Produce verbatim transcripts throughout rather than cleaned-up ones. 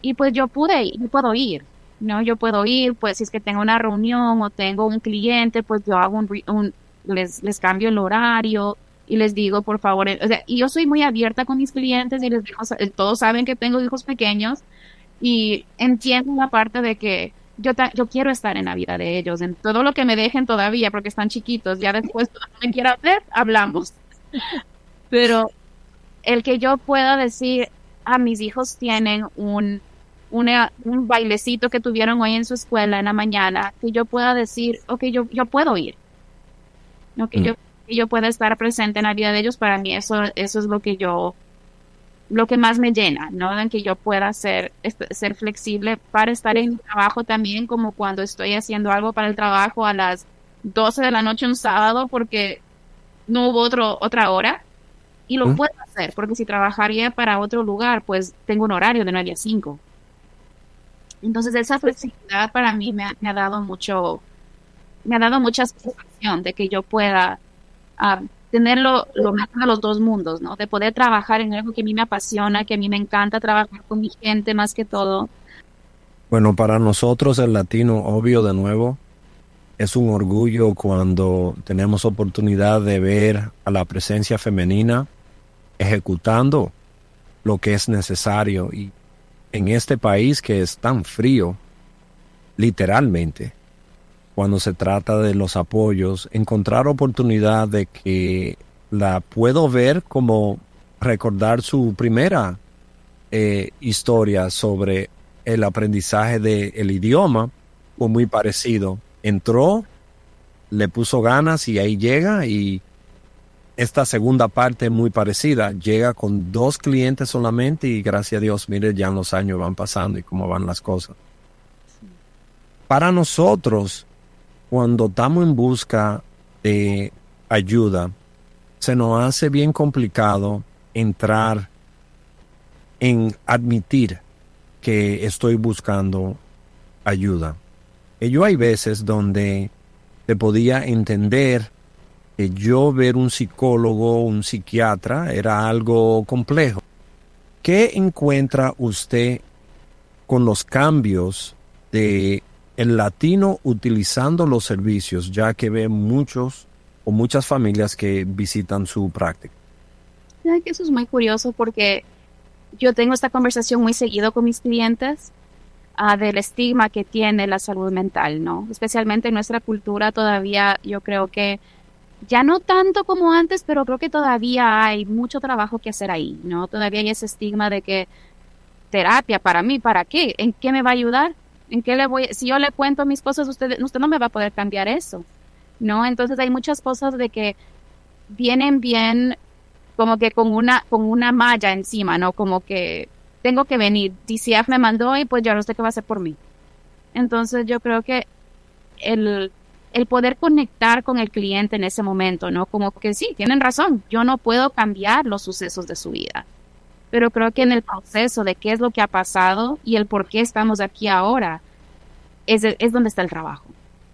Y pues yo pude, yo puedo ir, ¿no? Yo puedo ir, pues si es que tengo una reunión o tengo un cliente, pues yo hago un, re- un- les, les cambio el horario y les digo, por favor, eh, o sea, y yo soy muy abierta con mis clientes y les digo, o sea, todos saben que tengo hijos pequeños y entiendo la parte de que yo, ta- yo quiero estar en la vida de ellos, en todo lo que me dejen todavía, porque están chiquitos, ya después, cuando me quiera ver, hablamos. Pero el que yo pueda decir, a mis hijos tienen un, una, un bailecito que tuvieron hoy en su escuela en la mañana, que yo pueda decir, ok, yo, yo puedo ir, ¿no? Que Mm. yo, que yo pueda estar presente en la vida de ellos, para mí eso, eso es lo que yo, lo que más me llena, ¿no? En que yo pueda ser, est- ser flexible para estar en mi trabajo también, como cuando estoy haciendo algo para el trabajo a las doce de la noche un sábado porque no hubo otro, otra hora. Y lo Mm. puedo hacer, porque si trabajaría para otro lugar, pues tengo un horario de nueve a cinco. Entonces, esa flexibilidad para mí me ha, me ha dado mucho, me ha dado mucha satisfacción de que yo pueda ah, tener lo, lo mejor de los dos mundos, ¿no? De poder trabajar en algo que a mí me apasiona, que a mí me encanta trabajar con mi gente más que todo. Bueno, para nosotros el latino, obvio, de nuevo, es un orgullo cuando tenemos oportunidad de ver a la presencia femenina ejecutando lo que es necesario. Y en este país que es tan frío, literalmente, cuando se trata de los apoyos, encontrar oportunidad de que la puedo ver como recordar su primera eh, historia sobre el aprendizaje del idioma, fue muy parecido. Entró, le puso ganas y ahí llega y esta segunda parte es muy parecida. Llega con dos clientes solamente y gracias a Dios, mire, ya los años van pasando y cómo van las cosas. Para nosotros, cuando estamos en busca de ayuda, se nos hace bien complicado entrar en admitir que estoy buscando ayuda. Y yo hay veces donde te podía entender que yo ver un psicólogo, un psiquiatra, era algo complejo. ¿Qué encuentra usted con los cambios de el latino utilizando los servicios, ya que ve muchos o muchas familias que visitan su práctica? Ay, que eso es muy curioso porque yo tengo esta conversación muy seguido con mis clientes ah, del estigma que tiene la salud mental, ¿no? Especialmente en nuestra cultura todavía yo creo que ya no tanto como antes, pero creo que todavía hay mucho trabajo que hacer ahí, ¿no? Todavía hay ese estigma de que terapia para mí, ¿para qué? ¿En qué me va a ayudar? ¿En qué le voy? Si yo le cuento mis cosas, usted, usted no me va a poder cambiar eso, ¿no? Entonces hay muchas cosas de que vienen bien como que con una, con una malla encima, ¿no? Como que tengo que venir. D C F me mandó y pues yo no sé qué va a hacer por mí. Entonces yo creo que el, el poder conectar con el cliente en ese momento, ¿no? Como que sí, tienen razón, yo no puedo cambiar los sucesos de su vida, pero creo que en el proceso de qué es lo que ha pasado y el por qué estamos aquí ahora, es, es donde está el trabajo.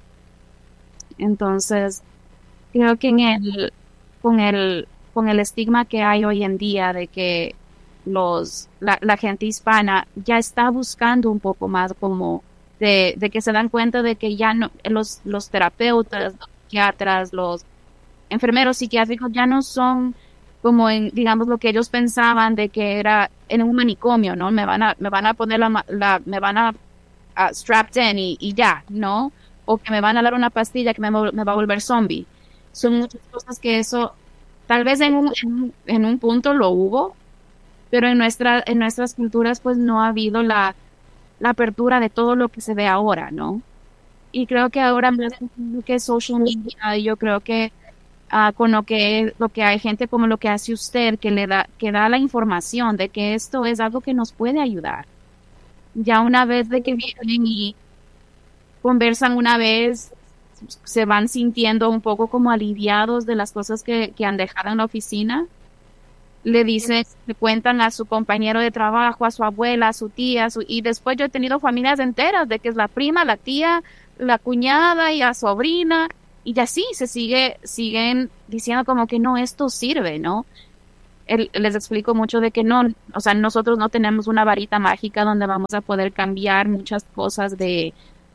Entonces, creo que en el, con el, con el estigma que hay hoy en día de que los, la, la gente hispana ya está buscando un poco más como de, de que se dan cuenta de que ya no, los, los terapeutas, los psiquiatras, los enfermeros psiquiátricos ya no son como en, digamos, lo que ellos pensaban de que era en un manicomio, ¿no? Me van a, me van a poner la, la me van a, a strapped in y, y ya, ¿no? O que me van a dar una pastilla que me, me va a volver zombie. Son muchas cosas que eso, tal vez en un, en, en un punto lo hubo, pero en nuestra, en nuestras culturas pues no ha habido la, la apertura de todo lo que se ve ahora, ¿no? Y creo que ahora más que social media, yo creo que ah, con lo que lo que hay gente como lo que hace usted que le da que da la información de que esto es algo que nos puede ayudar. Ya una vez de que vienen y conversan una vez, se van sintiendo un poco como aliviados de las cosas que, que han dejado en la oficina. Le dicen, le cuentan a su compañero de trabajo, a su abuela, a su tía, a su, y después yo he tenido familias enteras de que es la prima, la tía, la cuñada y la sobrina, y así se sigue, siguen diciendo como que no, esto sirve, ¿no? el- les explico mucho de que no, o sea, nosotros no tenemos una varita mágica donde vamos a poder cambiar muchas cosas de,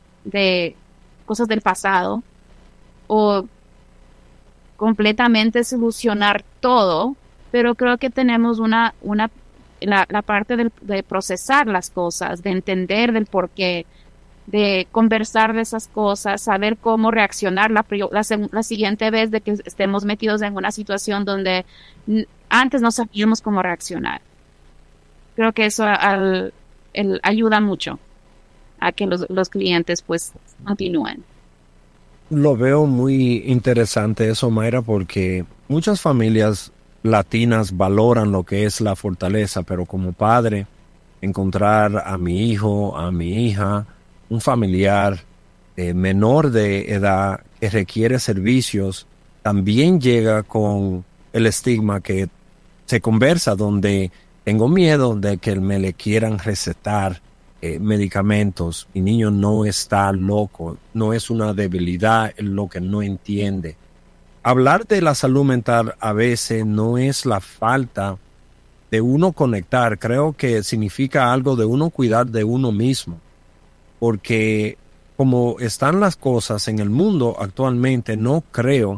de cosas del pasado o completamente solucionar todo, pero creo que tenemos una, una, la, la parte del- de procesar las cosas, de entender del por qué, de conversar de esas cosas, saber cómo reaccionar la, pri- la, seg- la siguiente vez de que estemos metidos en una situación donde n- antes no sabíamos cómo reaccionar. Creo que eso al, el- ayuda mucho a que los, los clientes pues continúen. Lo veo muy interesante eso, Mayra, porque muchas familias latinas valoran lo que es la fortaleza, pero como padre, encontrar a mi hijo, a mi hija, un familiar eh, menor de edad que requiere servicios, también llega con el estigma que se conversa, donde tengo miedo de que me le quieran recetar eh, medicamentos. Mi niño no está loco, no es una debilidad, es lo que no entiende. Hablar de la salud mental a veces no es la falta de uno conectar, creo que significa algo de uno cuidar de uno mismo, porque como están las cosas en el mundo actualmente, no creo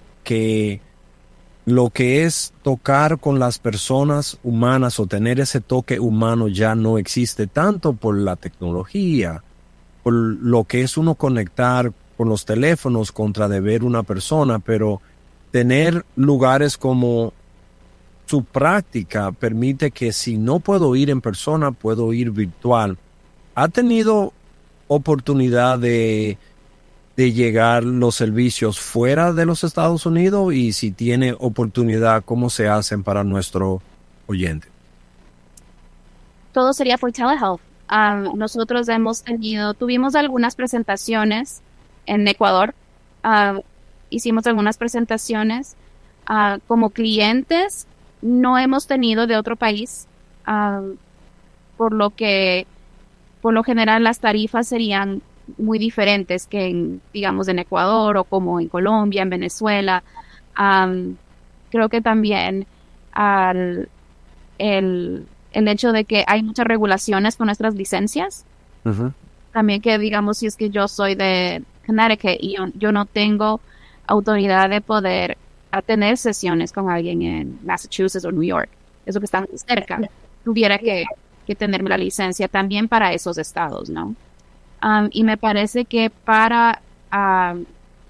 que lo que es tocar con las personas humanas o tener ese toque humano ya no existe tanto por la tecnología, por lo que es uno conectar con los teléfonos contra de ver una persona, pero tener lugares como su práctica permite que si no puedo ir en persona, puedo ir virtual. ¿Ha tenido oportunidad de de llegar los servicios fuera de los Estados Unidos? Y si tiene oportunidad, ¿cómo se hacen para nuestro oyente? Todo sería por telehealth. Ah, nosotros hemos tenido, tuvimos algunas presentaciones en Ecuador. Ah, hicimos algunas presentaciones ah, como clientes. No hemos tenido de otro país, ah, por lo que, por lo general, las tarifas serían muy diferentes que en, digamos, en Ecuador o como en Colombia, en Venezuela. Am, creo que también al, el, el hecho de que hay muchas regulaciones con nuestras licencias. Ujú. También que, digamos, si es que yo soy de Connecticut y yo, yo no tengo autoridad de poder a tener sesiones con alguien en Massachusetts o New York, eso que están cerca, tuviera que, que tenerme la licencia también para esos estados, ¿no? Um, y me parece que para, um,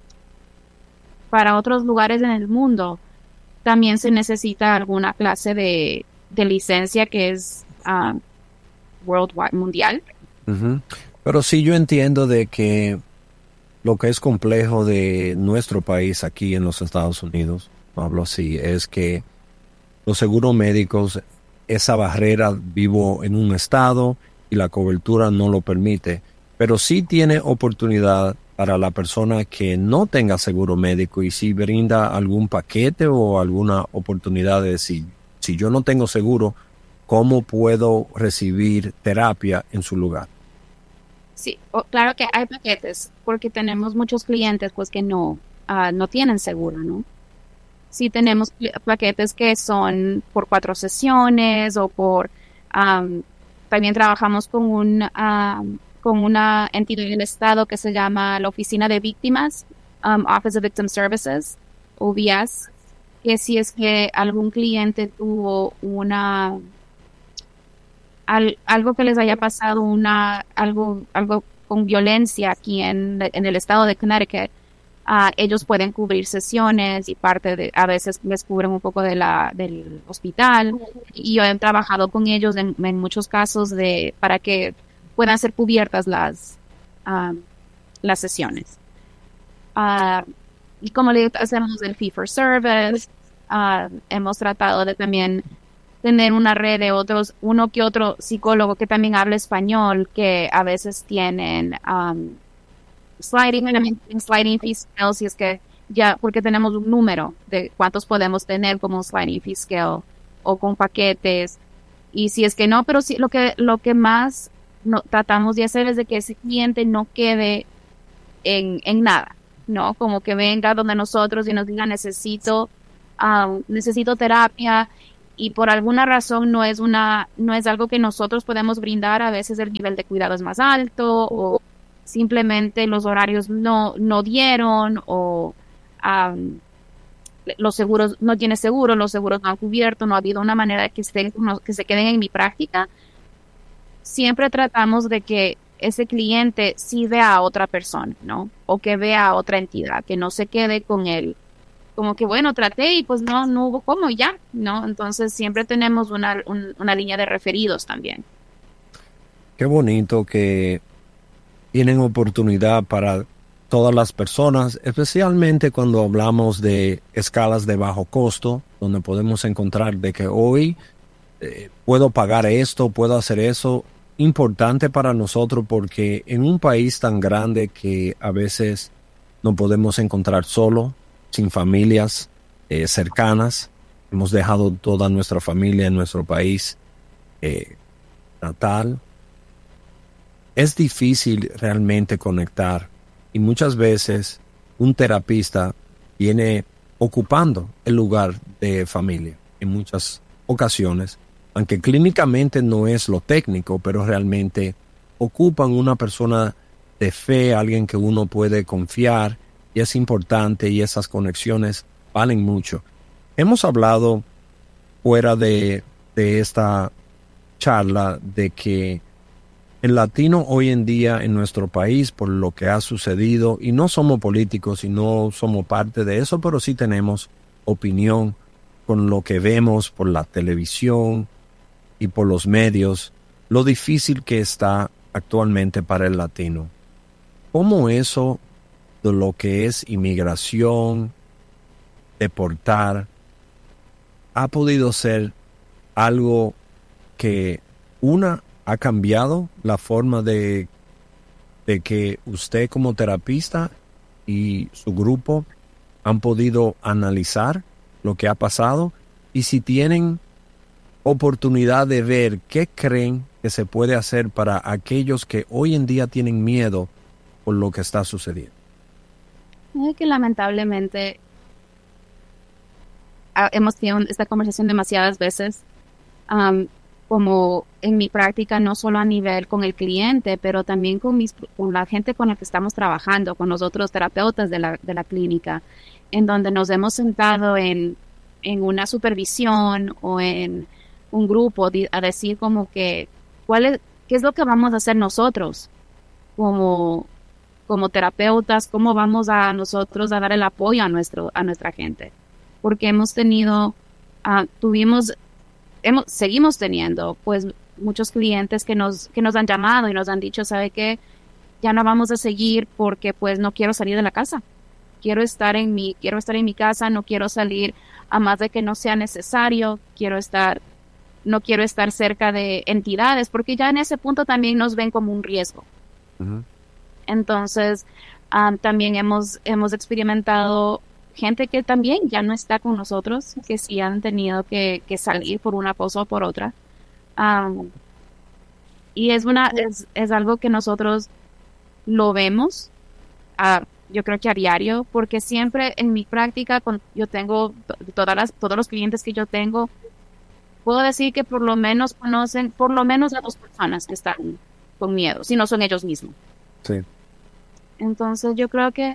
para otros lugares en el mundo también se necesita alguna clase de, de licencia que es um, worldwide, mundial. Ujú. Pero sí, yo entiendo de que lo que es complejo de nuestro país aquí en los Estados Unidos, hablo así, es que los seguros médicos, esa barrera, vivo en un estado y la cobertura no lo permite, pero sí tiene oportunidad para la persona que no tenga seguro médico y si brinda algún paquete o alguna oportunidad de decir, si yo no tengo seguro, ¿cómo puedo recibir terapia en su lugar? Sí, o- claro que hay paquetes, porque tenemos muchos clientes pues que no, ah, no tienen seguro, ¿no? Sí tenemos cli- paquetes que son por cuatro sesiones o por, am, también trabajamos con un, am, con una entidad del Estado que se llama la Oficina de Víctimas, um, Office of Victim Services, O V S, que si es que algún cliente tuvo una al- algo que les haya pasado, una, algo, algo con violencia aquí en, en el estado de Connecticut, ah, ellos pueden cubrir sesiones y parte de, a veces les cubren un poco de la, del hospital. Y yo he trabajado con ellos en, en muchos casos de, para que puedan ser cubiertas las, ah, las sesiones. Ah, y como le hacemos el fee for service, ah, hemos tratado de también tener una red de otros, uno que otro psicólogo que también habla español, que a veces tienen um, sliding, sliding fee scale, si es que ya, porque tenemos un número de cuántos podemos tener como un sliding fee scale o con paquetes. Y si es que no, pero sí, lo que, lo que más no, tratamos de hacer es de que ese cliente no quede en, en nada, ¿no? Como que venga donde nosotros y nos diga necesito, um, necesito terapia y por alguna razón no es una, no es algo que nosotros podemos brindar. A veces el nivel de cuidado es más alto o simplemente los horarios no, no dieron o um, los seguros, no tiene seguro, los seguros no han cubierto, no ha habido una manera de que, estén, que se queden en mi práctica. Siempre tratamos de que ese cliente sí vea a otra persona, ¿no? O que vea a otra entidad, que no se quede con él. Como que, bueno, traté y pues no, no hubo cómo ya, ¿no? Entonces siempre tenemos una, un, una línea de referidos también. Qué bonito que tienen oportunidad para todas las personas, especialmente cuando hablamos de escalas de bajo costo, donde podemos encontrar de que hoy eh, puedo pagar esto, puedo hacer eso. Importante para nosotros porque en un país tan grande que a veces nos podemos encontrar solo, sin familias eh, cercanas, hemos dejado toda nuestra familia en nuestro país eh, natal. Es difícil realmente conectar y muchas veces un terapista viene ocupando el lugar de familia en muchas ocasiones, aunque clínicamente no es lo técnico, pero realmente ocupan una persona de fe, alguien que uno puede confiar y es importante y esas conexiones valen mucho. Hemos hablado fuera de, de esta charla de que el latino hoy en día en nuestro país, por lo que ha sucedido, y no somos políticos y no somos parte de eso, pero sí tenemos opinión con lo que vemos por la televisión y por los medios, lo difícil que está actualmente para el latino. ¿Cómo eso de lo que es inmigración, deportar, ha podido ser algo que una ha cambiado la forma de, de que usted como terapista y su grupo han podido analizar lo que ha pasado? Y si tienen oportunidad de ver qué creen que se puede hacer para aquellos que hoy en día tienen miedo por lo que está sucediendo. Es que lamentablemente hemos tenido esta conversación demasiadas veces, um, como en mi práctica, no solo a nivel con el cliente, pero también con, mis, con la gente con la que estamos trabajando, con los otros terapeutas de la, de la clínica, en donde nos hemos sentado en, en una supervisión o en un grupo a decir como que, ¿cuál es, qué es lo que vamos a hacer nosotros como, como terapeutas? ¿Cómo vamos a nosotros a dar el apoyo a, nuestro, a nuestra gente? Porque hemos tenido, uh, tuvimos, hemos, seguimos teniendo, pues, muchos clientes que nos, que nos han llamado y nos han dicho, ¿sabe qué? Ya no vamos a seguir porque, pues, no quiero salir de la casa. Quiero estar en mi, quiero estar en mi casa, no quiero salir a más de que no sea necesario, quiero estar, no quiero estar cerca de entidades, porque ya en ese punto también nos ven como un riesgo. Uh-huh. Entonces, um, también hemos, hemos experimentado gente que también ya no está con nosotros, que sí han tenido que, que salir por una cosa o por otra. Um, y es una, es, es algo que nosotros lo vemos, uh, yo creo que a diario, porque siempre en mi práctica, con, yo tengo todas las, todos los clientes que yo tengo, puedo decir que por lo menos conocen, por lo menos a dos personas que están con miedo, si no son ellos mismos. Sí. Entonces yo creo que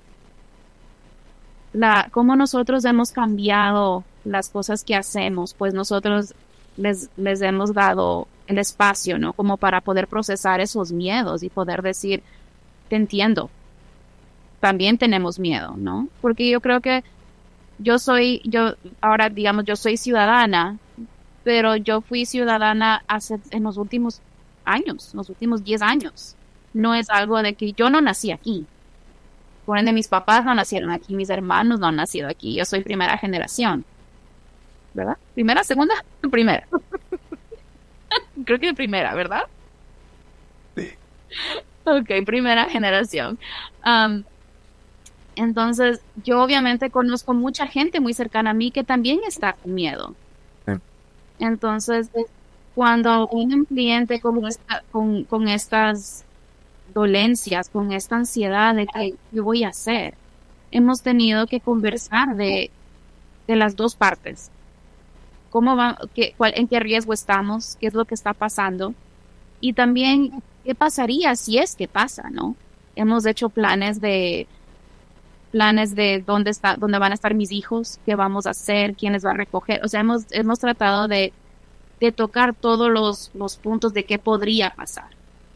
la, como nosotros hemos cambiado las cosas que hacemos, pues nosotros les, les hemos dado el espacio, ¿no? Como para poder procesar esos miedos y poder decir, te entiendo, también tenemos miedo, ¿no? Porque yo creo que yo soy, yo, ahora digamos, yo soy ciudadana, pero yo fui ciudadana hace, en los últimos años, los últimos diez años. No es algo de que yo no nací aquí. Por ende, mis papás no nacieron aquí, mis hermanos no han nacido aquí. Yo soy primera generación. ¿Verdad? ¿Primera, segunda? Primera. Creo que primera, ¿verdad? Sí. Ok, primera generación. Um, entonces, yo obviamente conozco mucha gente muy cercana a mí que también está con miedo. Sí. Entonces, cuando un cliente con, esta, con, con estas dolencias, con esta ansiedad de que yo voy a hacer, hemos tenido que conversar de, de las dos partes. cómo va, qué, cuál, en qué riesgo estamos, qué es lo que está pasando y también qué pasaría si es que pasa, ¿no? Hemos hecho planes de planes de dónde está, dónde van a estar mis hijos, qué vamos a hacer, quién les va a recoger. O sea, hemos hemos tratado de de tocar todos los los puntos de qué podría pasar.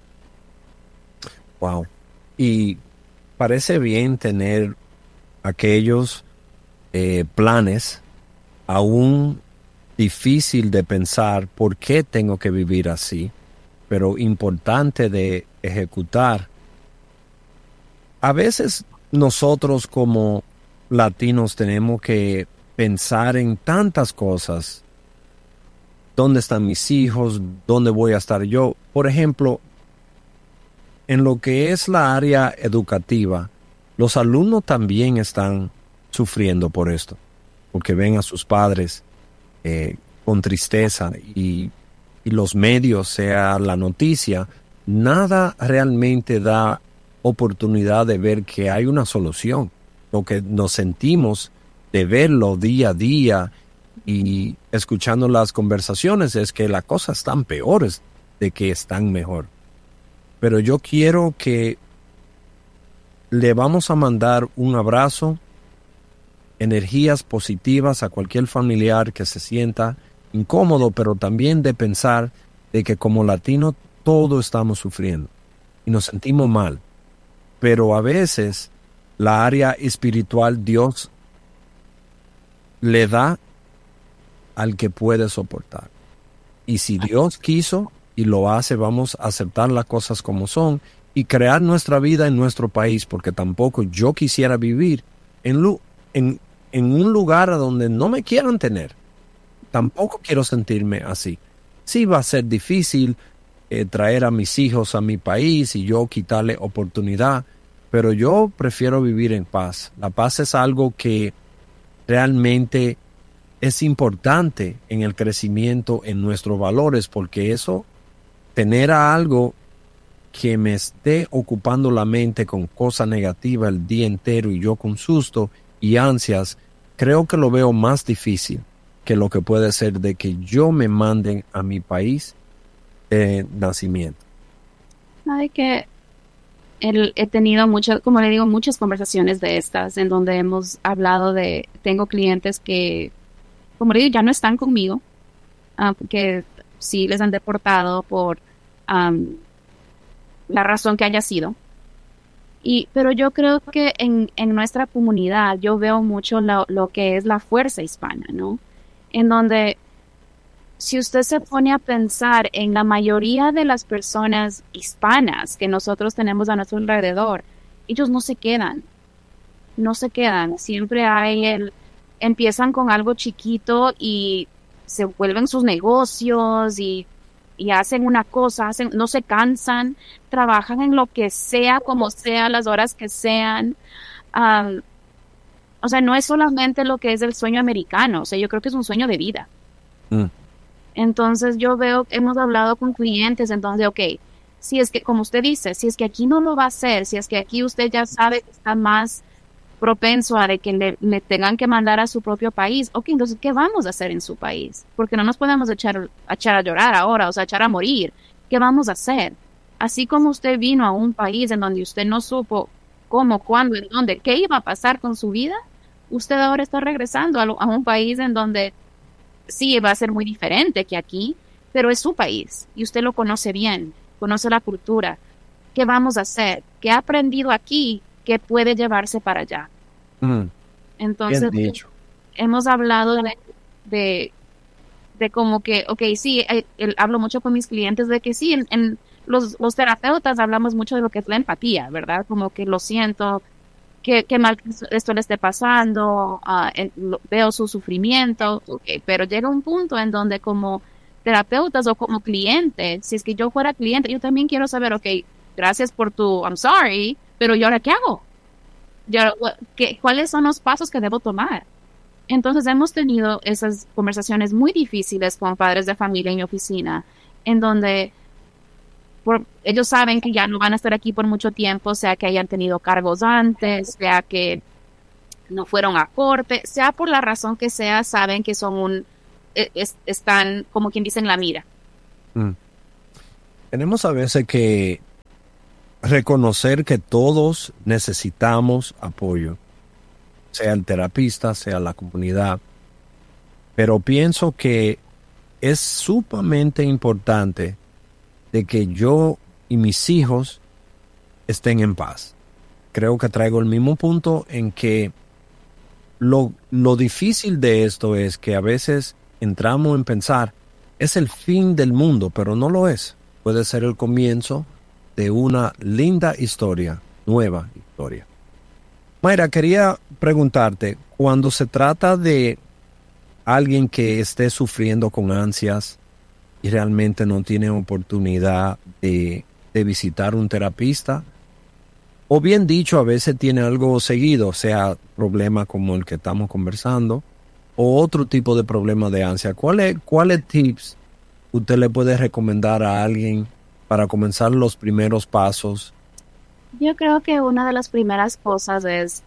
Wow. Y parece bien tener aquellos eh, planes, aún difícil de pensar por qué tengo que vivir así, pero importante de ejecutar. A veces nosotros como latinos tenemos que pensar en tantas cosas. ¿Dónde están mis hijos? ¿Dónde voy a estar yo? Por ejemplo, en lo que es la área educativa, los alumnos también están sufriendo por esto, porque ven a sus padres eh, con tristeza y, y los medios, sea la noticia, nada realmente da oportunidad de ver que hay una solución. Lo que nos sentimos de verlo día a día y escuchando las conversaciones es que las cosas están peores de que están mejor. Pero yo quiero que le vamos a mandar un abrazo, energías positivas a cualquier familiar que se sienta incómodo, pero también de pensar de que como latinos todos estamos sufriendo y nos sentimos mal. Pero a veces la área espiritual Dios le da al que puede soportar. Y si Dios quiso y lo hace, vamos a aceptar las cosas como son y crear nuestra vida en nuestro país, porque tampoco yo quisiera vivir en, en, en un lugar a donde no me quieran tener. Tampoco quiero sentirme así. Sí va a ser difícil eh, traer a mis hijos a mi país y yo quitarle oportunidad, pero yo prefiero vivir en paz. La paz es algo que realmente es importante en el crecimiento, en nuestros valores, porque eso, tener a algo que me esté ocupando la mente con cosas negativas el día entero y yo con susto y ansias, creo que lo veo más difícil que lo que puede ser de que yo me manden a mi país de nacimiento. Hay que el, he tenido muchas, como le digo, muchas conversaciones de estas en donde hemos hablado de, tengo clientes que, como le digo, ya no están conmigo, uh, que sí les han deportado por um, la razón que haya sido. Y, pero yo creo que en, en nuestra comunidad yo veo mucho lo, lo que es la fuerza hispana, ¿no? En donde si usted se pone a pensar en la mayoría de las personas hispanas que nosotros tenemos a nuestro alrededor, ellos no se quedan, no se quedan. Siempre hay el, empiezan con algo chiquito y se vuelven sus negocios y, y hacen una cosa, hacen, no se cansan, trabajan en lo que sea, como sea, las horas que sean. Um, o sea, no es solamente lo que es el sueño americano, o sea, yo creo que es un sueño de vida. Mm. Entonces yo veo, hemos hablado con clientes, entonces, ok, si es que, como usted dice, si es que aquí no lo va a hacer, si es que aquí usted ya sabe que está más propenso a de que le, le tengan que mandar a su propio país, ok, entonces, ¿qué vamos a hacer en su país? Porque no nos podemos echar, echar a llorar ahora, o sea, echar a morir. ¿Qué vamos a hacer? Así como usted vino a un país en donde usted no supo cómo, cuándo, en dónde, qué iba a pasar con su vida, usted ahora está regresando a, lo, a un país en donde sí, va a ser muy diferente que aquí, pero es su país y usted lo conoce bien, conoce la cultura. ¿Qué vamos a hacer? ¿Qué ha aprendido aquí que puede llevarse para allá? Mm, Entonces, hemos hablado de, de, de como que, ok, sí, eh, el, hablo mucho con mis clientes de que sí, en, en los, los terapeutas hablamos mucho de lo que es la empatía, ¿verdad? Como que lo siento, que, que mal que esto le esté pasando, uh, en, lo, veo su sufrimiento, okay, pero llega un punto en donde como terapeutas o como clientes, si es que yo fuera cliente, yo también quiero saber, ok, gracias por tu I'm sorry, pero ¿y ahora qué hago? Yo, ¿qué, ¿Cuáles son los pasos que debo tomar? Entonces hemos tenido esas conversaciones muy difíciles con padres de familia en mi oficina, en donde Por, ellos saben que ya no van a estar aquí por mucho tiempo, sea que hayan tenido cargos antes, sea que no fueron a corte, sea por la razón que sea, saben que son un, e- es- están, como quien dice, en la mira. Mm. Tenemos a veces que reconocer que todos necesitamos apoyo, sea el terapista, sea la comunidad, pero pienso que es sumamente importante de que yo y mis hijos estén en paz. Creo que traigo el mismo punto en que lo, lo difícil de esto es que a veces entramos en pensar es el fin del mundo, pero no lo es. Puede ser el comienzo de una linda historia, nueva historia. Mayra, quería preguntarte, cuando se trata de alguien que esté sufriendo con ansias y realmente no tiene oportunidad de, de visitar un terapista, o bien dicho, a veces tiene algo seguido, sea problema como el que estamos conversando, o otro tipo de problema de ansia, ¿cuáles cuáles tips usted le puede recomendar a alguien para comenzar los primeros pasos? Yo creo que una de las primeras cosas es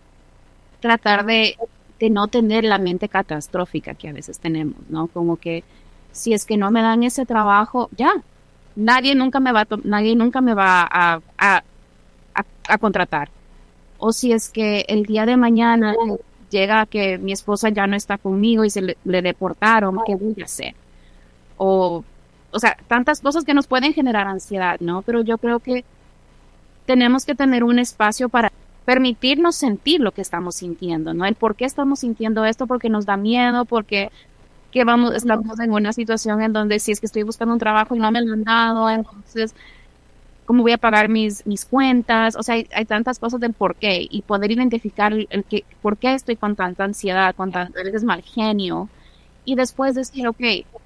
tratar de, de no tener la mente catastrófica que a veces tenemos, ¿no? Como que si es que no me dan ese trabajo, ya, nadie nunca me va a, to- nadie nunca me va a, a, a, a contratar. O si es que el día de mañana llega que mi esposa ya no está conmigo y se le, le deportaron, ¿qué voy a hacer? O, o sea, tantas cosas que nos pueden generar ansiedad, ¿no? Pero yo creo que tenemos que tener un espacio para permitirnos sentir lo que estamos sintiendo, ¿no? El por qué estamos sintiendo esto, porque nos da miedo, porque que vamos, estamos en una situación en donde si es que estoy buscando un trabajo y no me lo han dado, entonces, ¿cómo voy a pagar mis, mis cuentas? O sea, hay, hay tantas cosas del por qué y poder identificar el, el que, por qué estoy con tanta ansiedad, con tanto, a veces mal genio, y después decir, ok,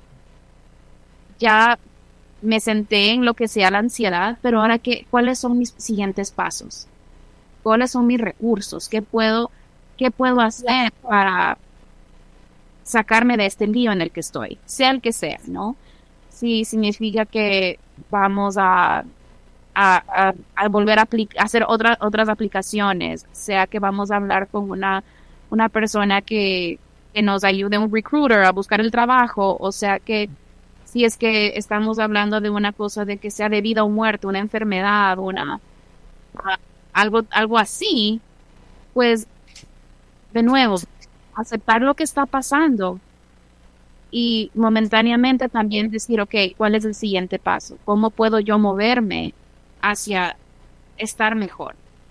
ya me senté en lo que sea la ansiedad, pero ahora qué, ¿cuáles son mis siguientes pasos? ¿Cuáles son mis recursos? ¿Qué puedo, qué puedo hacer para sacarme de este lío en el que estoy? Sea el que sea, ¿no? Si significa que vamos a, a, a, a volver a, apli- a hacer otra, otras aplicaciones, sea que vamos a hablar con una, una persona que, que nos ayude, un recruiter, a buscar el trabajo, o sea que si es que estamos hablando de una cosa de que sea de vida o muerte, una enfermedad, una algo, algo así, pues de nuevo, aceptar lo que está pasando y momentáneamente también decir, ok, ¿cuál es el siguiente paso? ¿Cómo puedo yo moverme hacia estar mejor?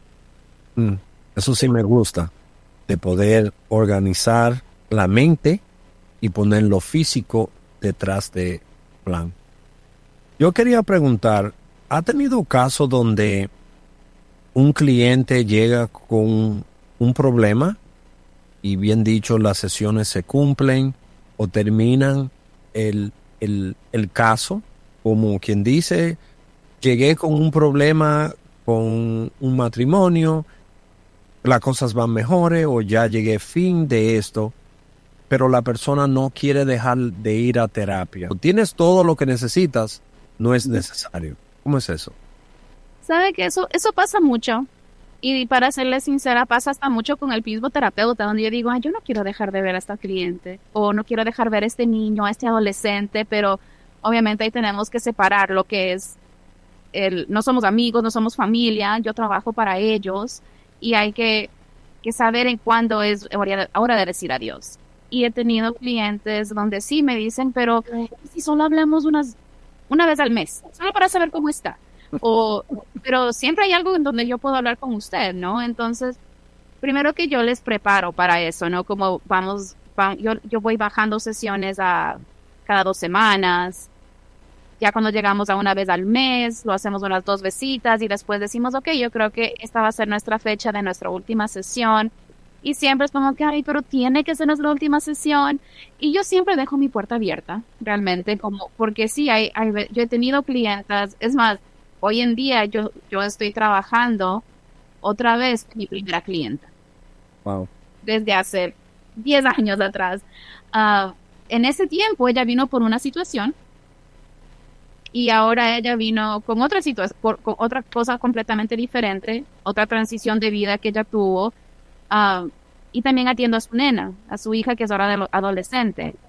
Mm, Eso sí me gusta, de poder organizar la mente y poner lo físico detrás de plan. Yo quería preguntar, ¿ha tenido caso donde un cliente llega con un problema y bien dicho las sesiones se cumplen o terminan el, el, el caso, como quien dice, llegué con un problema con un matrimonio, las cosas van mejores o ya llegué fin de esto, pero la persona no quiere dejar de ir a terapia? Tienes todo lo que necesitas, no es necesario. ¿Cómo es eso? ¿Sabe que eso, eso pasa mucho? Y para serle sincera, pasa hasta mucho con el mismo terapeuta, donde yo digo, ay, yo no quiero dejar de ver a esta cliente, o no quiero dejar ver a este niño, a este adolescente, pero obviamente ahí tenemos que separar lo que es, el, no somos amigos, no somos familia, yo trabajo para ellos, y hay que, que saber en cuándo es hora, hora de decir adiós. Y he tenido clientes donde sí me dicen, pero si solo hablamos unas, una vez al mes, solo para saber cómo está. O, pero siempre hay algo en donde yo puedo hablar con usted, ¿no? Entonces, primero que yo les preparo para eso, ¿no? Como vamos, va, yo, yo voy bajando sesiones a cada dos semanas. Ya cuando llegamos a una vez al mes, lo hacemos unas dos vesitas y después decimos, ok, yo creo que esta va a ser nuestra fecha de nuestra última sesión. Y siempre es como que, ay, pero tiene que ser nuestra última sesión. Y yo siempre dejo mi puerta abierta, realmente, como, porque sí, hay, hay, yo he tenido clientas, es más, hoy en día yo, yo estoy trabajando otra vez con mi primera clienta. Wow. Desde hace diez años atrás. Uh, en ese tiempo ella vino por una situación y ahora ella vino con otra situación, con otra cosa completamente diferente, otra transición de vida que ella tuvo. Uh, y también atiendo a su nena, a su hija que es ahora adolescente.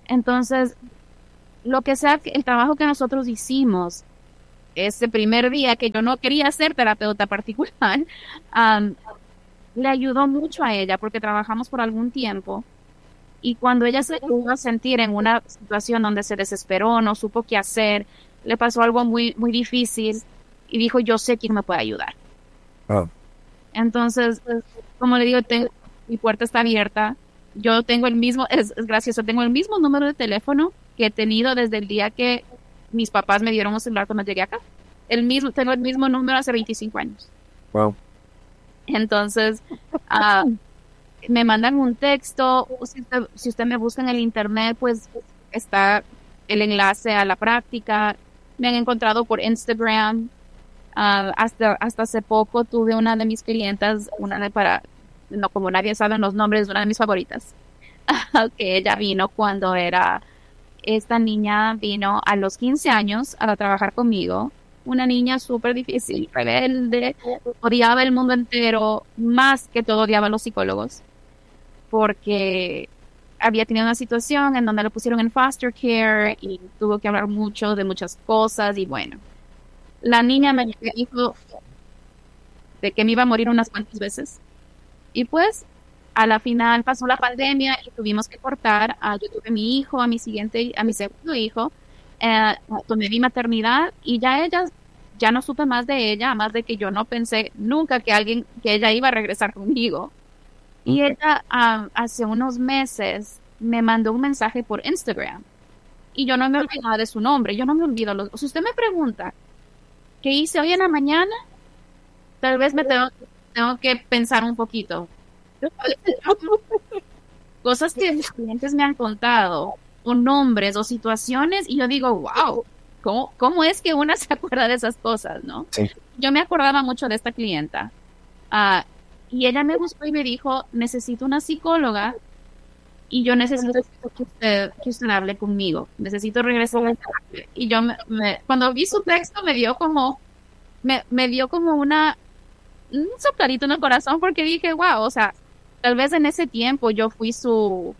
Entonces, lo que sea, el trabajo que nosotros hicimos ese primer día que yo no quería ser terapeuta particular, um, le ayudó mucho a ella porque trabajamos por algún tiempo y cuando ella se pudo sentir en una situación donde se desesperó, no supo qué hacer, le pasó algo muy, muy difícil y dijo, yo sé quién me puede ayudar. Oh. Entonces, como le digo, tengo, mi puerta está abierta. Yo tengo el mismo, es, es gracioso, tengo el mismo número de teléfono que he tenido desde el día que mis papás me dieron un celular cuando llegué acá. El mismo, tengo el mismo número hace veinticinco años. Wow. Entonces, uh, me mandan un texto, si usted, si usted me busca en el internet, pues está el enlace a la práctica. Me han encontrado por Instagram. Uh, hasta, hasta hace poco tuve una de mis clientas, una de para, no como nadie sabe los nombres, una de mis favoritas, que ella vino cuando era, esta niña vino a los quince años a trabajar conmigo, una niña súper difícil, rebelde, odiaba el mundo entero, más que todo odiaba a los psicólogos, porque había tenido una situación en donde le pusieron en foster care y tuvo que hablar mucho de muchas cosas y bueno. La niña me dijo de que me iba a morir unas cuantas veces. Y pues, a la final pasó la pandemia y tuvimos que cortar. Uh, yo tuve a mi hijo, a mi siguiente, a mi segundo hijo. Uh, tomé mi maternidad y ya ella, ya no supe más de ella, más de que yo no pensé nunca que alguien, que ella iba a regresar conmigo. Y ella, uh, hace unos meses, me mandó un mensaje por Instagram. Y yo no me olvidaba de su nombre. Yo no me olvido. Los, si usted me pregunta, ¿qué hice hoy en la mañana? Tal vez me tengo, tengo que pensar un poquito. Cosas que mis clientes me han contado, o nombres, o situaciones, y yo digo, wow, ¿cómo, cómo es que una se acuerda de esas cosas, no? Sí. Yo me acordaba mucho de esta clienta, uh, y ella me buscó y me dijo, necesito una psicóloga, y yo necesito que usted, que usted hable conmigo. Necesito regresar a terapia. Y yo, me, me, cuando vi su texto, me dio como, me, me dio como una, un sopladito en el corazón, porque dije, wow, o sea, tal vez en ese tiempo yo fui su,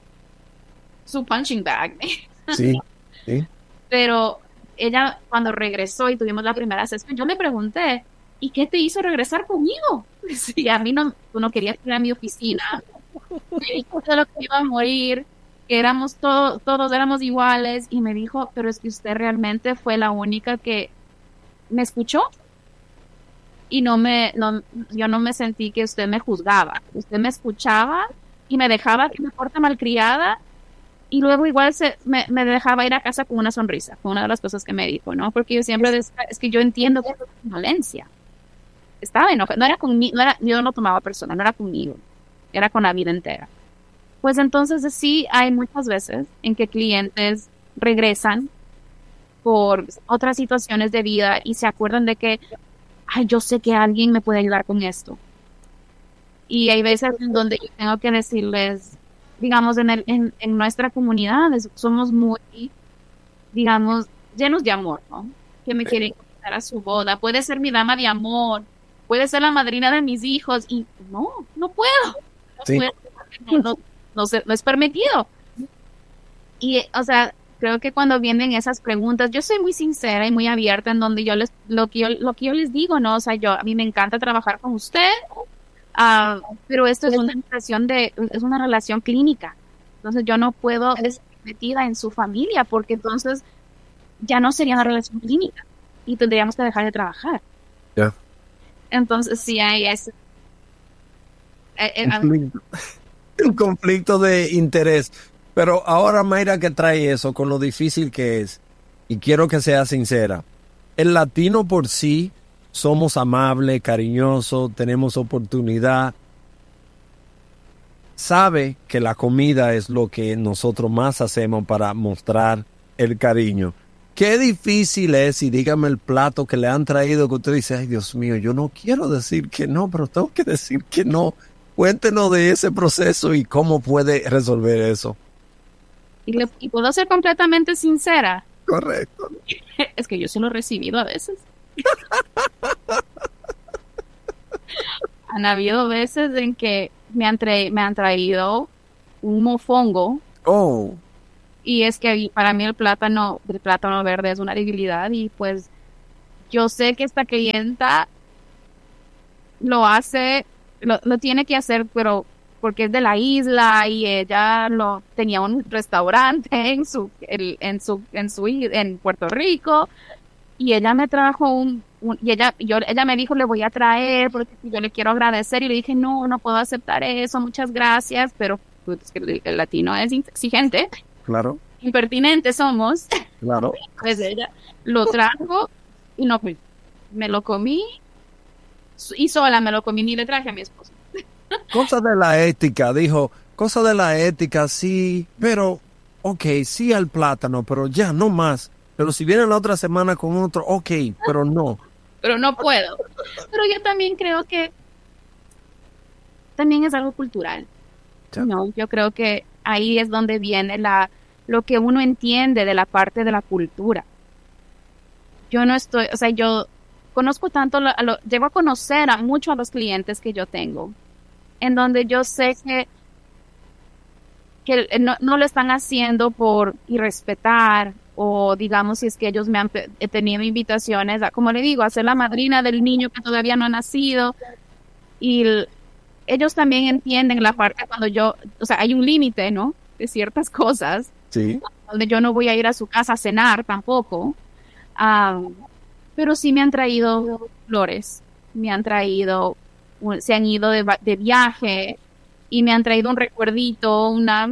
su punching bag. Sí, sí. Pero ella, cuando regresó y tuvimos la primera sesión, yo le pregunté, ¿y qué te hizo regresar conmigo? Si a mí no, tú no querías ir a mi oficina. Me dijo de lo que iba a morir, que éramos todos, todos éramos iguales, y me dijo, pero es que usted realmente fue la única que me escuchó y no me, no, yo no me sentí que usted me juzgaba, usted me escuchaba y me dejaba que me porta malcriada y luego igual se, me, me dejaba ir a casa con una sonrisa, fue una de las cosas que me dijo, ¿no? Porque yo siempre decía, es que yo entiendo que es violencia, estaba enojada, no era conmigo, no era, yo no lo tomaba personal, no era conmigo, era con la vida entera. Pues entonces sí hay muchas veces en que clientes regresan por otras situaciones de vida y se acuerdan de que, ay, yo sé que alguien me puede ayudar con esto. Y hay veces en donde yo tengo que decirles, digamos, en, el, en, en nuestra comunidad somos muy, digamos, llenos de amor, ¿no? Que me quieren invitar a su boda, puede ser mi dama de amor, puede ser la madrina de mis hijos y no, no puedo. No, sí. puedo, no, no, no, se, no es permitido. Y, o sea, creo que cuando vienen esas preguntas, yo soy muy sincera y muy abierta en donde yo les, lo que yo, lo que yo les digo, ¿no? O sea, yo, a mí me encanta trabajar con usted, uh, pero esto es una relación de, es una relación clínica. Entonces yo no puedo estar metida en su familia porque entonces ya no sería una relación clínica y tendríamos que dejar de trabajar. Ya. Yeah. Entonces sí hay ese el, el conflicto de interés. Pero ahora, Mayra, que trae eso con lo difícil que es, y quiero que sea sincera, el latino por sí somos amables, cariñosos, tenemos oportunidad, sabe que la comida es lo que nosotros más hacemos para mostrar el cariño. Qué difícil es, y dígame el plato que le han traído, que usted dice, ay Dios mío, yo no quiero decir que no, pero tengo que decir que no. Cuéntenos de ese proceso y cómo puede resolver eso. Y, le, y puedo ser completamente sincera. Correcto. Es que yo se lo he recibido a veces. Han habido veces en que me han, tra- me han traído un mofongo. Oh. Y es que para mí el plátano, el plátano verde es una debilidad y pues yo sé que esta clienta lo hace, lo, lo tiene que hacer, pero porque es de la isla y ella lo tenía un restaurante en su, el, en su, en su, en Puerto Rico y ella me trajo un, un y ella, yo, ella me dijo le voy a traer porque yo le quiero agradecer y le dije no, no puedo aceptar eso, muchas gracias, pero pues, el, el latino es exigente. Claro. Impertinentes somos. Claro. Pues ella lo trajo y no, pues me lo comí y sola me lo comí, ni le traje a mi esposo. Cosa de la ética, dijo, cosa de la ética, sí, pero, ok, sí al plátano, pero ya, no más. Pero si viene la otra semana con otro, ok, pero no. Pero no puedo. Pero yo también creo que también es algo cultural. Ya. No, yo creo que ahí es donde viene la lo que uno entiende de la parte de la cultura. Yo no estoy, o sea, yo conozco tanto, lo, lo, llego a conocer a mucho a los clientes que yo tengo, en donde yo sé que, que no, no lo están haciendo por irrespetar o digamos si es que ellos me han he tenido invitaciones, a, como le digo, a ser la madrina del niño que todavía no ha nacido y el, ellos también entienden la parte cuando yo, o sea, hay un límite, ¿no? De ciertas cosas. Sí. Donde yo no voy a ir a su casa a cenar tampoco. Um, pero sí me han traído flores, me han traído, se han ido de, de viaje y me han traído un recuerdito, una,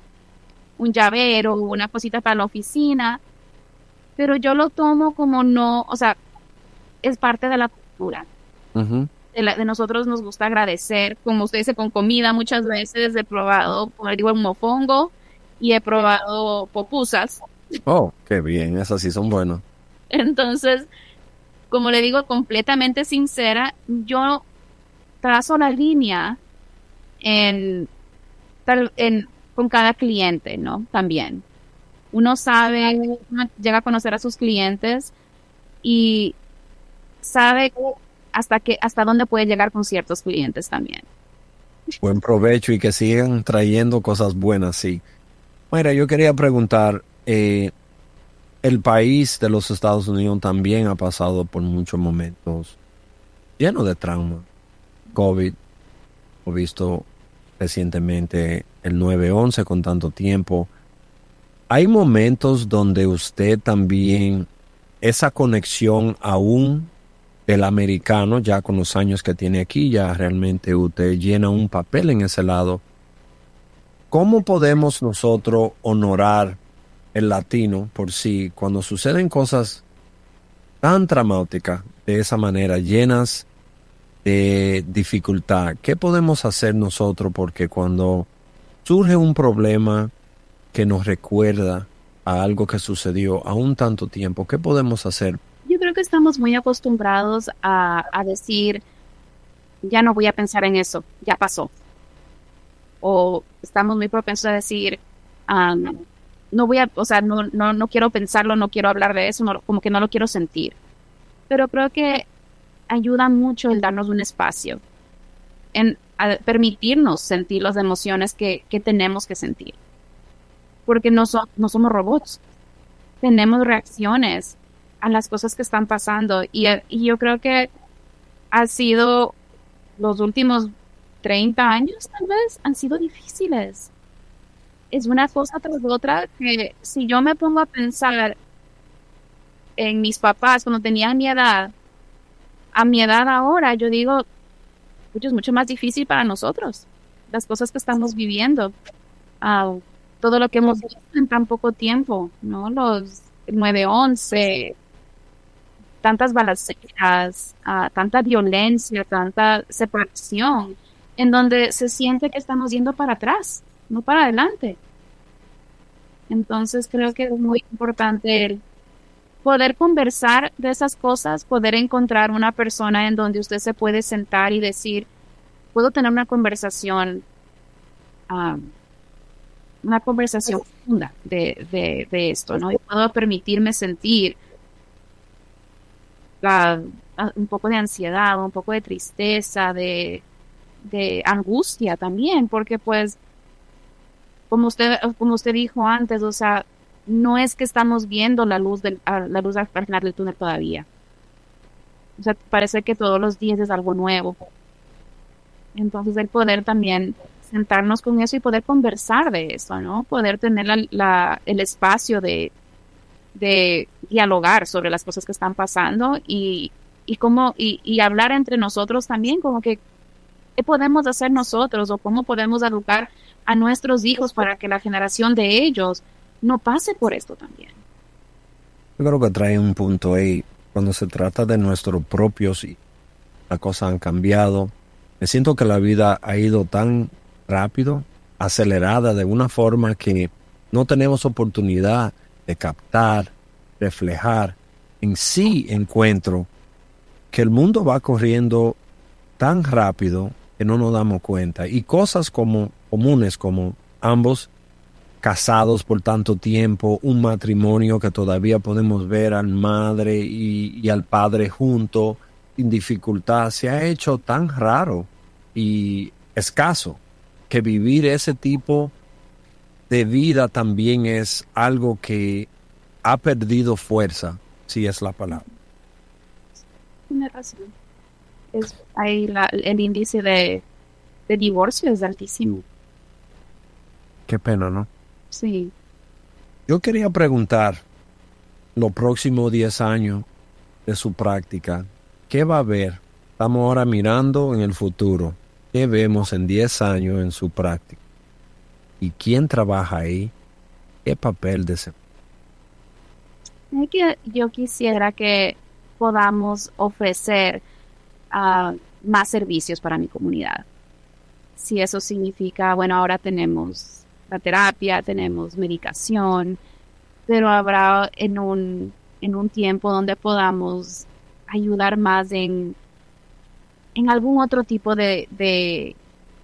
un llavero, una cosita para la oficina. Pero yo lo tomo como no, o sea, es parte de la cultura. Uh-huh. De, la, de nosotros nos gusta agradecer, como usted dice, con comida muchas veces he probado, como digo, el mofongo y he probado pupusas. Oh, qué bien, esas sí son buenas. Entonces, como le digo, completamente sincera, yo trazo la línea en, en con cada cliente, ¿no? También. Uno sabe, uno llega a conocer a sus clientes y sabe hasta que hasta dónde puede llegar con ciertos clientes también. Buen provecho y que sigan trayendo cosas buenas, sí. Mira, yo quería preguntar, eh, el país de los Estados Unidos también ha pasado por muchos momentos llenos de trauma. COVID, he visto recientemente el nueve once con tanto tiempo. Hay momentos donde usted también, esa conexión aún del americano, ya con los años que tiene aquí, ya realmente usted llena un papel en ese lado. ¿Cómo podemos nosotros honorar el latino por sí cuando suceden cosas tan traumáticas de esa manera, llenas de dificultad? ¿Qué podemos hacer nosotros? Porque cuando surge un problema que nos recuerda a algo que sucedió a un tanto tiempo, ¿qué podemos hacer? Yo creo que estamos muy acostumbrados a, a decir, ya no voy a pensar en eso, ya pasó. O estamos muy propensos a decir, um, no voy a, o sea, no, no, no quiero pensarlo, no quiero hablar de eso, no, como que no lo quiero sentir. Pero creo que ayuda mucho el darnos un espacio, en a permitirnos sentir las emociones que, que tenemos que sentir. Porque no, so, no somos robots. Tenemos reacciones a las cosas que están pasando. Y, y yo creo que ha sido los últimos treinta años, tal vez, han sido difíciles. Es una cosa tras otra que si yo me pongo a pensar en mis papás cuando tenían mi edad, a mi edad ahora, yo digo, es mucho más difícil para nosotros, las cosas que estamos viviendo, uh, todo lo que hemos visto en tan poco tiempo, ¿no? Los nueve once, tantas balaceras, uh, tanta violencia, tanta separación, en donde se siente que estamos yendo para atrás, no para adelante. Entonces creo que es muy importante el poder conversar de esas cosas, poder encontrar una persona en donde usted se puede sentar y decir, puedo tener una conversación, um, una conversación profunda de, de, de esto, ¿no? Y puedo permitirme sentir la, un poco de ansiedad, un poco de tristeza, de, de angustia también, porque pues como usted, como usted dijo antes, o sea, no es que estamos viendo la luz del, a- la luz al final del túnel todavía. O sea, parece que todos los días es algo nuevo. Entonces, el poder también sentarnos con eso y poder conversar de eso, ¿no? Poder tener la, la- el espacio de, de dialogar sobre las cosas que están pasando y, y cómo, y, y hablar entre nosotros también, como que qué podemos hacer nosotros o cómo podemos educar a nuestros hijos para que la generación de ellos no pase por esto también. Yo creo que trae un punto ahí. Cuando se trata de nuestros propios, y las cosas han cambiado. Me siento que la vida ha ido tan rápido, acelerada, de una forma que no tenemos oportunidad de captar, reflejar. En sí encuentro que el mundo va corriendo tan rápido que no nos damos cuenta. Y cosas como comunes como ambos casados por tanto tiempo, un matrimonio que todavía podemos ver al madre y, y al padre juntos sin dificultad, se ha hecho tan raro y escaso que vivir ese tipo de vida también es algo que ha perdido fuerza, si es la palabra. Tiene razón. Es, ahí la- el índice de, de divorcio es altísimo. Qué pena, ¿no? Sí. Yo quería preguntar, los próximos diez años de su práctica, ¿qué va a haber? Estamos ahora mirando en el futuro. ¿Qué vemos en diez años en su práctica? ¿Y quién trabaja ahí? ¿Qué papel desempeña? Es que yo quisiera que podamos ofrecer ah, más servicios para mi comunidad. Si eso significa, bueno, ahora tenemos la terapia, tenemos medicación, pero habrá en un, en un tiempo donde podamos ayudar más en, en algún otro tipo de, de,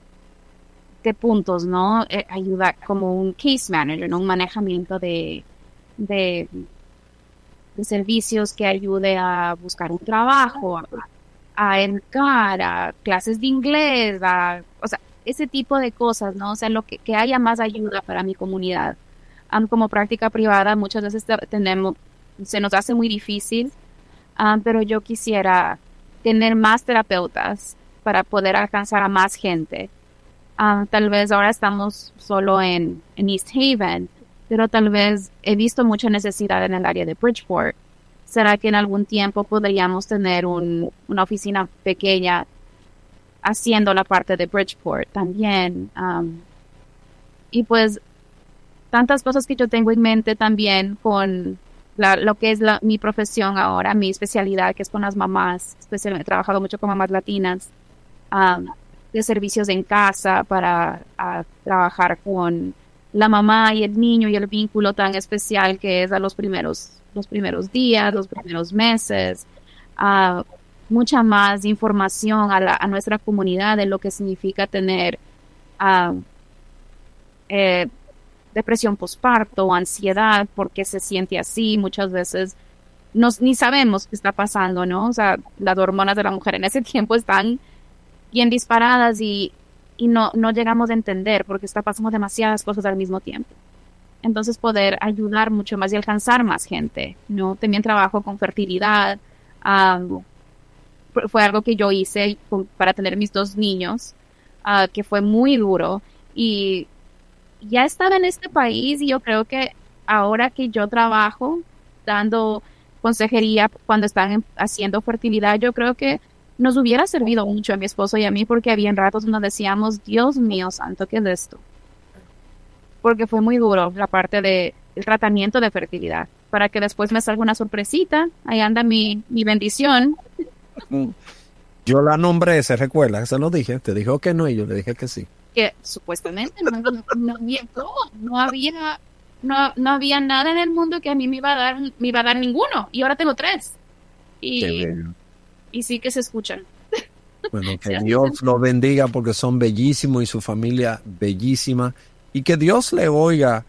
de puntos, ¿no? Eh, ayudar como un case manager, ¿no? Un manejamiento de, de, de servicios que ayude a buscar un trabajo, a, a educar, a clases de inglés, a, o sea, ese tipo de cosas, ¿no? O sea, lo que, que haya más ayuda para mi comunidad. Am, como práctica privada, muchas veces te- tenemos, se nos hace muy difícil, am, pero yo quisiera tener más terapeutas para poder alcanzar a más gente. Am, tal vez ahora estamos solo en, en East Haven, pero tal vez he visto mucha necesidad en el área de Bridgeport. ¿Será que en algún tiempo podríamos tener un, una oficina pequeña haciendo la parte de Bridgeport también? Am, y pues tantas cosas que yo tengo en mente también con la- lo que es la, mi profesión ahora, mi especialidad, que es con las mamás. Especialmente he trabajado mucho con mamás latinas, am, de servicios en casa para ah, trabajar con la mamá y el niño y el vínculo tan especial que es a los primeros, los primeros días, los primeros meses. Ah, mucha más información a, la, a nuestra comunidad de lo que significa tener ah, eh, depresión postparto o ansiedad, porque se siente así. Muchas veces nos, ni sabemos qué está pasando, ¿no? O sea, las hormonas de la mujer en ese tiempo están bien disparadas y, y no, no llegamos a entender porque está pasando demasiadas cosas al mismo tiempo. Entonces poder ayudar mucho más y alcanzar más gente, ¿no? También trabajo con fertilidad. ah, fue fue algo que yo hice con- para tener mis dos niños, ah, que fue muy duro. Y ya estaba en este país y yo creo que ahora que yo trabajo dando consejería cuando están en- haciendo fertilidad, yo creo que nos hubiera servido mucho a mi esposo y a mí porque había ratos donde decíamos, Dios mío santo, ¿qué es esto? Porque fue muy duro la parte de el tratamiento de fertilidad. Para que después me salga una sorpresita, ahí anda mi, mi bendición, Yo la nombré, se recuerda, se lo dije, te dijo que no y yo le dije que sí. que supuestamente no, no- no había, no, no había, no, no había nada en el mundo que a mí me iba a dar, me iba a dar ninguno. Y ahora tengo tres. Qué Y, bello. y sí que se escuchan. Bueno, Sí, que así Dios los bendiga porque son bellísimos y su familia bellísima. Y que Dios le oiga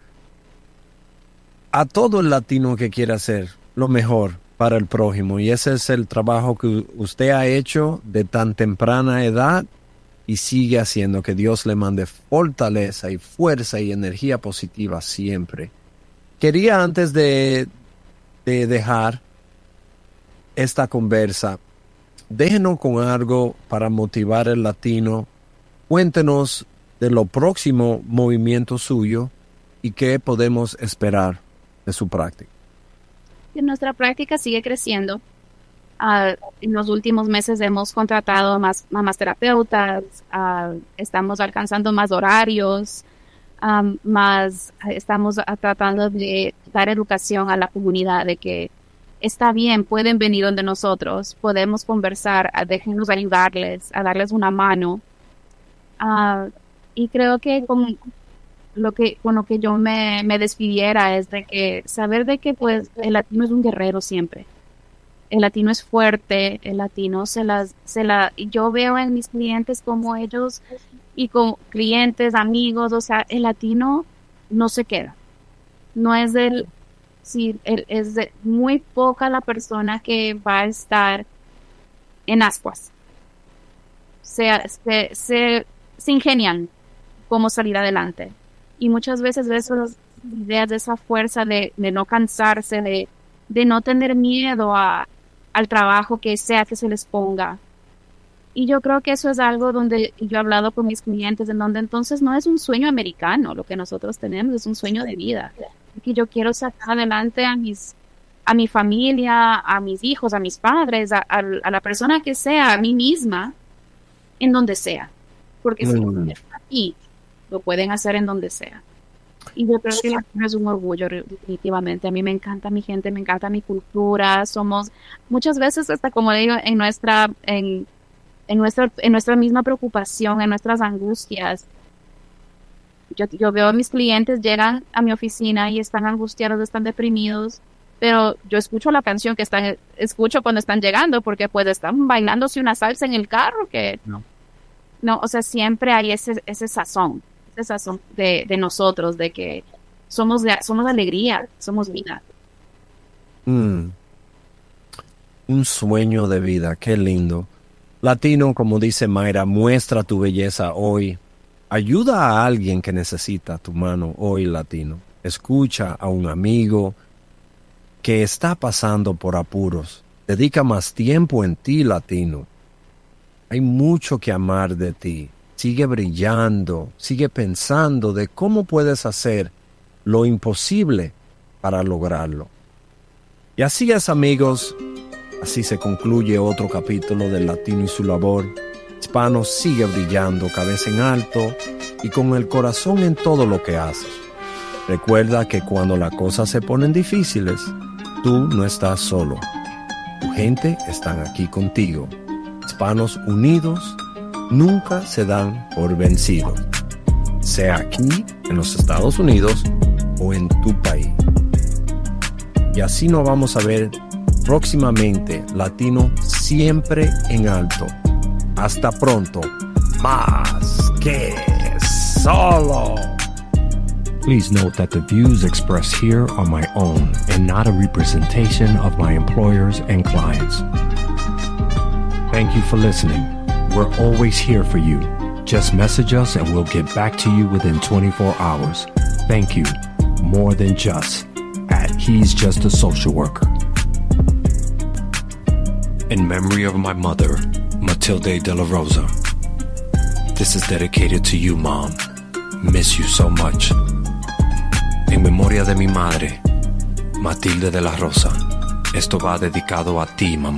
a todo el latino que quiera hacer lo mejor para el prójimo. Y ese es el trabajo que usted ha hecho de tan temprana edad y sigue haciendo que Dios le mande fortaleza y fuerza y energía positiva siempre. Quería antes de, de dejar esta conversa, déjenos con algo para motivar al latino. Cuéntenos de lo próximo movimiento suyo y qué podemos esperar de su práctica. Nuestra práctica sigue creciendo. Uh, en los últimos meses hemos contratado más, más terapeutas, uh, estamos alcanzando más horarios, um, más estamos uh, tratando de dar educación a la comunidad de que está bien, pueden venir donde nosotros, podemos conversar, uh, déjenos ayudarles, a darles una mano. Uh, y creo que con lo que con lo que yo me, me despidiera es de que saber de que pues el latino es un guerrero siempre. El latino es fuerte, el latino se las, se la, yo veo en mis clientes como ellos y con clientes, amigos, o sea, el latino no se queda. No es del, sí, el, es de muy poca la persona que va a estar en ascuas. Se, se, se, se ingenian cómo salir adelante. Y muchas veces ves esas ideas de esa fuerza de, de no cansarse, de, de no tener miedo a al trabajo que sea que se les ponga. Y yo creo que eso es algo donde yo he hablado con mis clientes, en donde entonces no es un sueño americano lo que nosotros tenemos, es un sueño de vida. Que yo quiero sacar adelante a mis a mi familia, a mis hijos, a mis padres, a, a, a la persona que sea, a mí misma, en donde sea. Porque mm. si lo hacen aquí, lo pueden hacer en donde sea. Y yo creo que es un orgullo definitivamente. A mí me encanta mi gente, me encanta mi cultura. Somos muchas veces hasta como digo en nuestra en, en nuestra en nuestra misma preocupación, en nuestras angustias. Yo, yo veo a mis clientes llegan a mi oficina y están angustiados, están deprimidos, pero yo escucho la canción que están escucho cuando están llegando porque pues están bailándose una salsa en el carro que no, no o sea, siempre hay ese ese sazón. Sazón de, de nosotros, de que somos, de, somos alegría, somos vida. Mm. Un sueño de vida, qué lindo. Latino, como dice Mayra, muestra tu belleza hoy. Ayuda a alguien que necesita tu mano hoy, latino. Escucha a un amigo que está pasando por apuros. Dedica más tiempo en ti, latino. Hay mucho que amar de ti. Sigue brillando, sigue pensando de cómo puedes hacer lo imposible para lograrlo. Y así es, amigos, así se concluye otro capítulo del Latino y su labor. Hispano sigue brillando, cabeza en alto y con el corazón en todo lo que hace. Recuerda que cuando las cosas se ponen difíciles, tú no estás solo. Tu gente están aquí contigo. Hispanos unidos nunca se dan por vencidos, sea aquí en los Estados Unidos o en tu país. Y así nos vamos a ver próximamente, Latino siempre en alto. Hasta pronto. Más que solo. Please note that the views expressed here are my own and not a representation of my employers and clients. Thank you for listening. We're always here for you. Just message us and we'll get back to you within twenty-four hours. Thank you. More than just at He's Just a Social Worker. In memory of my mother, Matilde de la Rosa. This is dedicated to you, Mom. Miss you so much. En memoria de mi madre, Matilde de la Rosa. Esto va dedicado a ti, mamá.